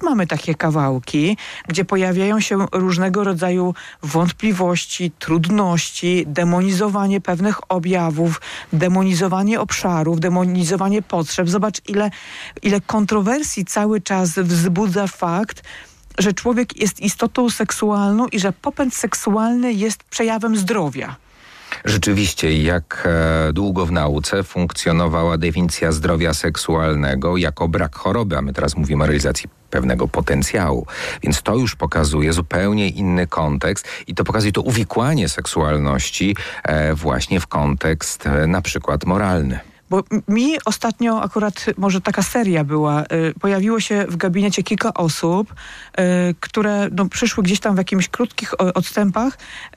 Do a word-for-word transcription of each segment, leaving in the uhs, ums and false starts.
też mamy takie kawałki, gdzie pojawiają się różnego rodzaju wątpliwości, trudności, demonizowanie pewnych objawów, demonizowanie obszarów, demonizowanie potrzeb. Zobacz, ile, ile kontrowersji cały czas wzbudza fakt, że człowiek jest istotą seksualną i że popęd seksualny jest przejawem zdrowia. Rzeczywiście, jak e, długo w nauce funkcjonowała definicja zdrowia seksualnego jako brak choroby, a my teraz mówimy o realizacji pewnego potencjału. Więc to już pokazuje zupełnie inny kontekst i to pokazuje to uwikłanie seksualności e, właśnie w kontekst e, na przykład moralny. Bo mi ostatnio akurat, może taka seria była, y, pojawiło się w gabinecie kilka osób, y, które no, przyszły gdzieś tam w jakichś krótkich o, odstępach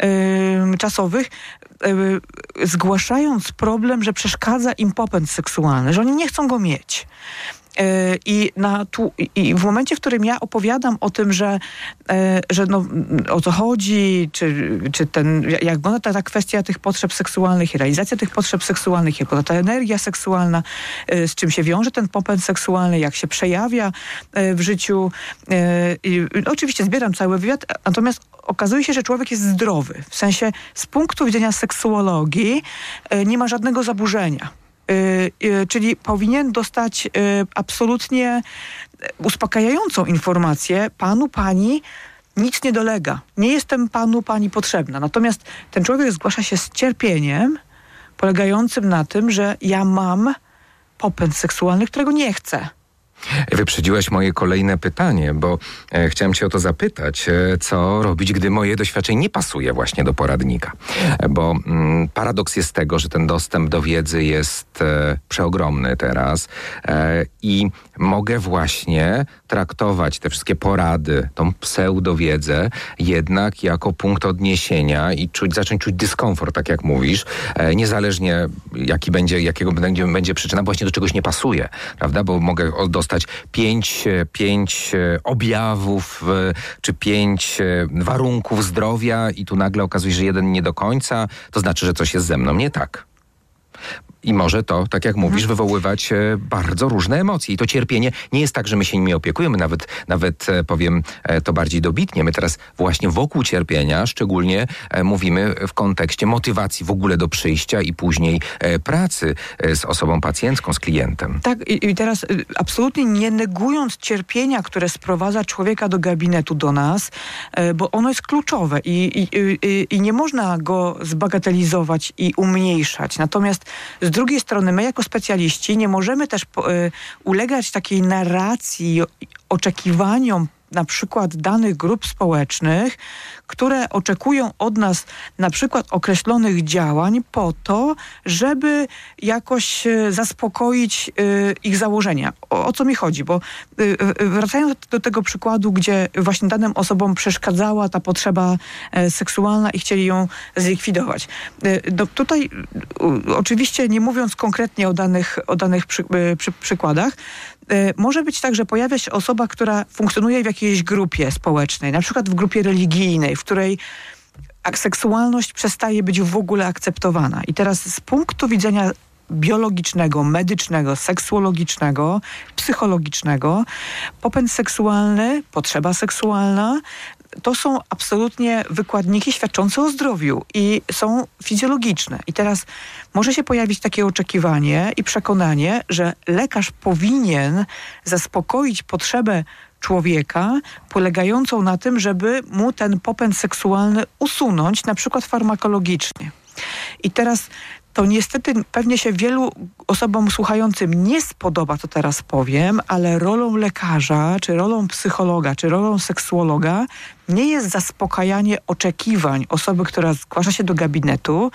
y, czasowych, y, zgłaszając problem, że przeszkadza im popęd seksualny, że oni nie chcą go mieć. I, na tu, I w momencie, w którym ja opowiadam o tym, że, że no, o co chodzi, czy, czy ten, jak wygląda ta, ta kwestia tych potrzeb seksualnych i realizacja tych potrzeb seksualnych, jak wygląda ta energia seksualna, z czym się wiąże ten popęd seksualny, jak się przejawia w życiu. I oczywiście zbieram cały wywiad, natomiast okazuje się, że człowiek jest zdrowy. W sensie z punktu widzenia seksuologii nie ma żadnego zaburzenia. Yy, yy, czyli powinien dostać yy, absolutnie uspokajającą informację: panu, pani nic nie dolega. Nie jestem panu, pani potrzebna. Natomiast ten człowiek zgłasza się z cierpieniem polegającym na tym, że ja mam popęd seksualny, którego nie chcę. Wyprzedziłaś moje kolejne pytanie, bo e, chciałem cię o to zapytać, e, co robić, gdy moje doświadczenie nie pasuje właśnie do poradnika. E, bo mm, paradoks jest tego, że ten dostęp do wiedzy jest e, przeogromny teraz e, i mogę właśnie traktować te wszystkie porady, tą pseudowiedzę jednak jako punkt odniesienia i czuć, zacząć czuć dyskomfort, tak jak mówisz, e, niezależnie jaki będzie, jakiego będzie, będzie przyczyna, właśnie do czegoś nie pasuje, prawda? Bo mogę dostać pięć, pięć objawów czy pięć warunków zdrowia i tu nagle okazuje się, że jeden nie do końca, to znaczy, że coś jest ze mną nie tak. I może to, tak jak mówisz, wywoływać e, bardzo różne emocje. I to cierpienie nie jest tak, że my się nimi opiekujemy, nawet, nawet e, powiem e, to bardziej dobitnie. My teraz właśnie wokół cierpienia szczególnie e, mówimy w kontekście motywacji w ogóle do przyjścia i później e, pracy e, z osobą pacjentką, z klientem. Tak, i, i teraz y, absolutnie nie negując cierpienia, które sprowadza człowieka do gabinetu do nas, y, bo ono jest kluczowe i, i, y, i nie można go zbagatelizować i umniejszać. Natomiast z Z drugiej strony my jako specjaliści nie możemy też po, y, ulegać takiej narracji, oczekiwaniom na przykład danych grup społecznych, które oczekują od nas na przykład określonych działań po to, żeby jakoś y, zaspokoić y, ich założenia. O, o co mi chodzi? Bo y, y, wracając do tego przykładu, gdzie właśnie danym osobom przeszkadzała ta potrzeba y, seksualna i chcieli ją zlikwidować. Y, do, tutaj y, oczywiście nie mówiąc konkretnie o danych, o danych przy, y, przy, przykładach, y, może być tak, że pojawia się osoba, która funkcjonuje w jakiejś grupie społecznej, na przykład w grupie religijnej, w której seksualność przestaje być w ogóle akceptowana. I teraz z punktu widzenia biologicznego, medycznego, seksuologicznego, psychologicznego, popęd seksualny, potrzeba seksualna to są absolutnie wykładniki świadczące o zdrowiu i są fizjologiczne. I teraz może się pojawić takie oczekiwanie i przekonanie, że lekarz powinien zaspokoić potrzebę człowieka polegającą na tym, żeby mu ten popęd seksualny usunąć, na przykład farmakologicznie. I teraz to niestety pewnie się wielu osobom słuchającym nie spodoba, to teraz powiem, ale rolą lekarza, czy rolą psychologa, czy rolą seksuologa nie jest zaspokajanie oczekiwań osoby, która zgłasza się do gabinetu,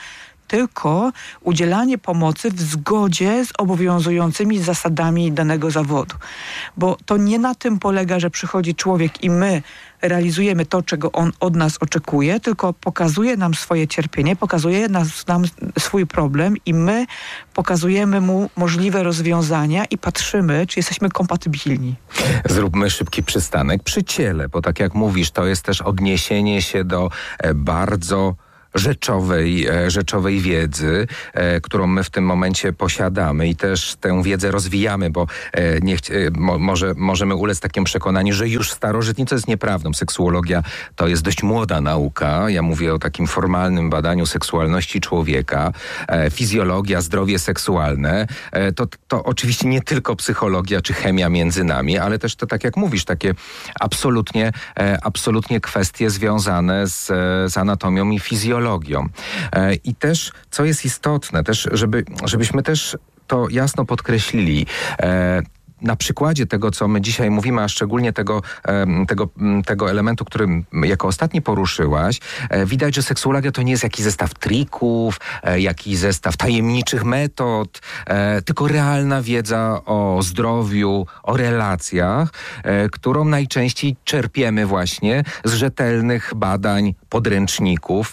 tylko udzielanie pomocy w zgodzie z obowiązującymi zasadami danego zawodu. Bo to nie na tym polega, że przychodzi człowiek i my realizujemy to, czego on od nas oczekuje, tylko pokazuje nam swoje cierpienie, pokazuje nas, nam swój problem i my pokazujemy mu możliwe rozwiązania i patrzymy, czy jesteśmy kompatybilni. Zróbmy szybki przystanek przy ciele, bo tak jak mówisz, to jest też odniesienie się do bardzo rzeczowej, rzeczowej wiedzy, którą my w tym momencie posiadamy i też tę wiedzę rozwijamy, bo nie chci- mo- może, możemy ulec takiemu przekonaniu, że już starożytni, co jest nieprawdą. Seksuologia to jest dość młoda nauka. Ja mówię o takim formalnym badaniu seksualności człowieka. Fizjologia, zdrowie seksualne. To, to oczywiście nie tylko psychologia czy chemia między nami, ale też to, tak jak mówisz, takie absolutnie, absolutnie kwestie związane z, z anatomią i fizjologią. I też, co jest istotne, też, żeby, żebyśmy też to jasno podkreślili, na przykładzie tego, co my dzisiaj mówimy, a szczególnie tego, tego, tego elementu, który jako ostatni poruszyłaś, widać, że seksuologia to nie jest jakiś zestaw trików, jakiś zestaw tajemniczych metod, tylko realna wiedza o zdrowiu, o relacjach, którą najczęściej czerpiemy właśnie z rzetelnych badań, podręczników.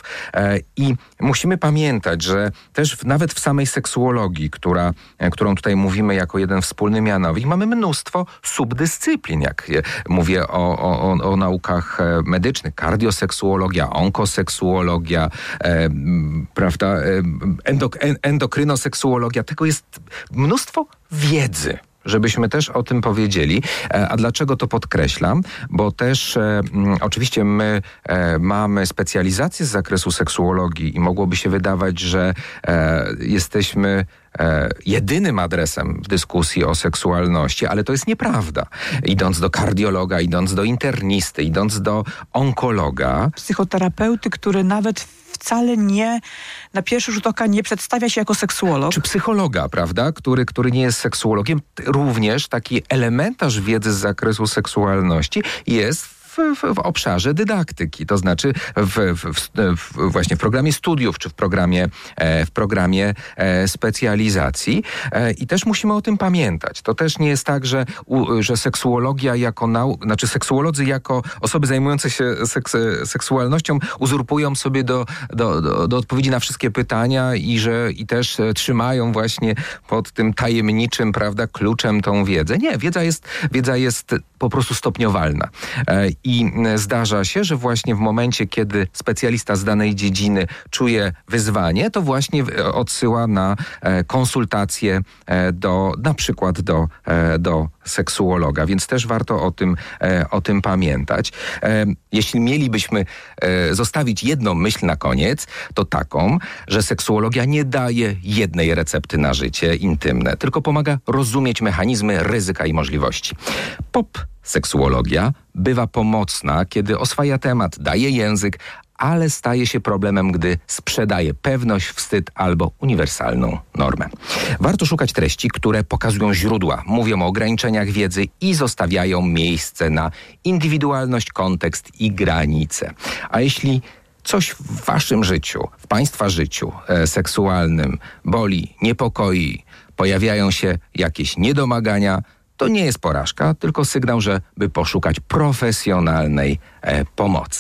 I musimy pamiętać, że też w, nawet w samej seksuologii, która, którą tutaj mówimy jako jeden wspólny mianownik, mamy mnóstwo subdyscyplin, jak mówię o, o, o naukach medycznych, kardioseksuologia, onkoseksuologia, e, prawda, endok, endokrynoseksuologia. Tego jest mnóstwo wiedzy, żebyśmy też o tym powiedzieli. A dlaczego to podkreślam? Bo też e, oczywiście my e, mamy specjalizację z zakresu seksuologii i mogłoby się wydawać, że e, jesteśmy e, jedynym adresem w dyskusji o seksualności, ale to jest nieprawda. Idąc do kardiologa, idąc do internisty, idąc do onkologa. Psychoterapeuty, który nawet wcale nie, na pierwszy rzut oka nie przedstawia się jako seksuolog. Czy psychologa, prawda, który, który nie jest seksuologiem. Również taki elementarz wiedzy z zakresu seksualności jest w, w, w obszarze dydaktyki, to znaczy w, w, w, w, właśnie w programie studiów, czy w programie, e, w programie e, specjalizacji. E, I też musimy o tym pamiętać. To też nie jest tak, że, u, że seksuologia jako nauka, znaczy seksuolodzy jako osoby zajmujące się seks, seksualnością uzurpują sobie do, do, do, do odpowiedzi na wszystkie pytania i że i też e, trzymają właśnie pod tym tajemniczym, prawda, kluczem tą wiedzę. Nie, wiedza jest, wiedza jest po prostu stopniowalna. E, I zdarza się, że właśnie w momencie, kiedy specjalista z danej dziedziny czuje wyzwanie, to właśnie odsyła na konsultacje do, na przykład do, do seksuologa, więc też warto o tym, o tym pamiętać. Jeśli mielibyśmy zostawić jedną myśl na koniec, to taką, że seksuologia nie daje jednej recepty na życie intymne, tylko pomaga rozumieć mechanizmy, ryzyka i możliwości. Pop seksuologia bywa pomocna, kiedy oswaja temat, daje język, ale staje się problemem, gdy sprzedaje pewność, wstyd albo uniwersalną normę. Warto szukać treści, które pokazują źródła, mówią o ograniczeniach wiedzy i zostawiają miejsce na indywidualność, kontekst i granice. A jeśli coś w waszym życiu, w państwa życiu e, seksualnym boli, niepokoi, pojawiają się jakieś niedomagania, to nie jest porażka, tylko sygnał, żeby poszukać profesjonalnej e, pomocy.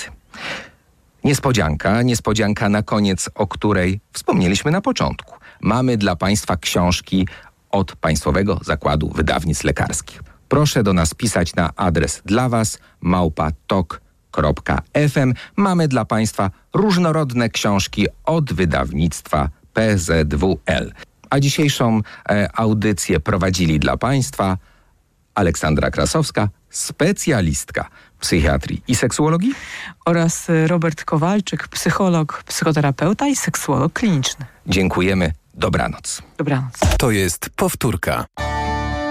Niespodzianka, niespodzianka na koniec, o której wspomnieliśmy na początku. Mamy dla Państwa książki od Państwowego Zakładu Wydawnictw Lekarskich. Proszę do nas pisać na adres dla Was małpa tok kropka f m. Mamy dla Państwa różnorodne książki od wydawnictwa P Z W L. A dzisiejszą e, audycję prowadzili dla Państwa Aleksandra Krasowska, specjalistka psychiatrii i seksuologii, oraz Robert Kowalczyk, psycholog, psychoterapeuta i seksuolog kliniczny. Dziękujemy. Dobranoc. Dobranoc. To jest powtórka.